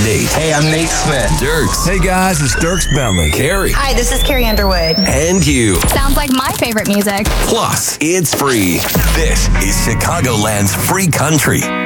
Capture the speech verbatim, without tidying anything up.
Nate. Hey, I'm Nate Smith. Dirks. Hey guys, it's Dirks Bentley. Carrie. Hi, this is Carrie Underwood. And you. Sounds like my favorite music. Plus, it's free. This is Chicagoland's free country.